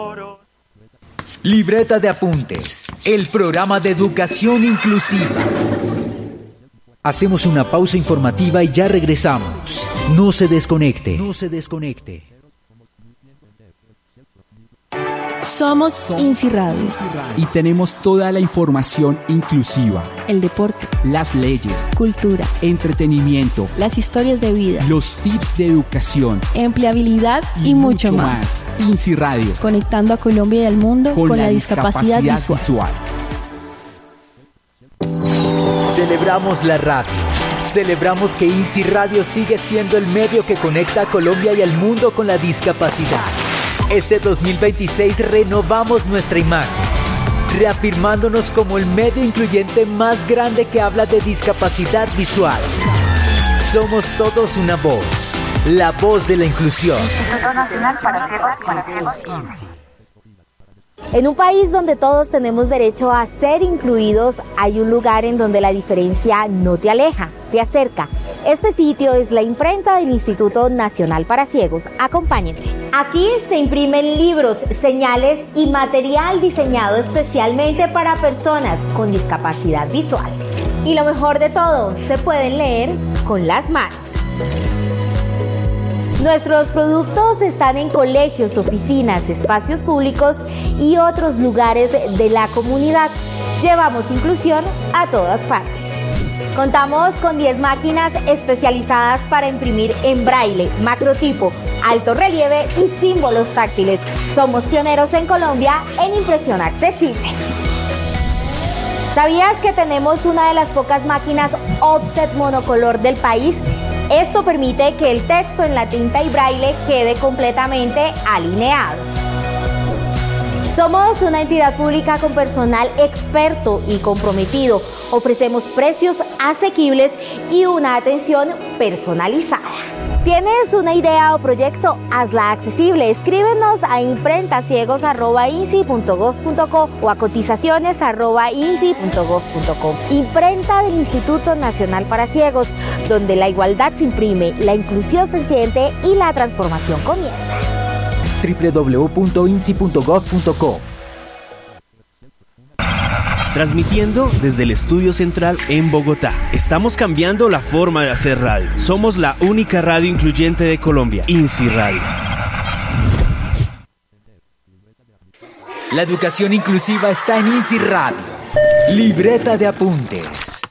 Libreta de apuntes, el programa de educación inclusiva. Hacemos una pausa informativa y ya regresamos. No se desconecte. Somos INSI Radio. Y tenemos toda la información inclusiva. El deporte, las leyes, cultura, entretenimiento, las historias de vida, los tips de educación, empleabilidad y mucho más. INSI Radio. Conectando a Colombia y al mundo con la discapacidad visual. Celebramos la radio. Celebramos que INSI Radio sigue siendo el medio que conecta a Colombia y al mundo con la discapacidad. Este 2026 renovamos nuestra imagen, reafirmándonos como el medio incluyente más grande que habla de discapacidad visual. Somos todos una voz, la voz de la inclusión. Instituto Nacional para Ciegos INSI. En un país donde todos tenemos derecho a ser incluidos, hay un lugar en donde la diferencia no te aleja, te acerca. Este sitio es la imprenta del Instituto Nacional para Ciegos. Acompáñenme. Aquí se imprimen libros, señales y material diseñado especialmente para personas con discapacidad visual. Y lo mejor de todo, se pueden leer con las manos. Nuestros productos están en colegios, oficinas, espacios públicos y otros lugares de la comunidad. Llevamos inclusión a todas partes. Contamos con 10 máquinas especializadas para imprimir en braille, macrotipo, alto relieve y símbolos táctiles. Somos pioneros en Colombia en impresión accesible. ¿Sabías que tenemos una de las pocas máquinas offset monocolor del país? Esto permite que el texto en la tinta y braille quede completamente alineado. Somos una entidad pública con personal experto y comprometido. Ofrecemos precios asequibles y una atención personalizada. ¿Tienes una idea o proyecto? Hazla accesible. Escríbenos a imprentaciegos@insi.gov.co o a cotizaciones@insi.gov.co. Imprenta del Instituto Nacional para Ciegos, donde la igualdad se imprime, la inclusión se siente y la transformación comienza. www.insi.gov.co. Transmitiendo desde el estudio central en Bogotá. Estamos cambiando la forma de hacer radio. Somos la única radio incluyente de Colombia, INSI Radio. La educación inclusiva está en INSI Radio. Libreta de apuntes.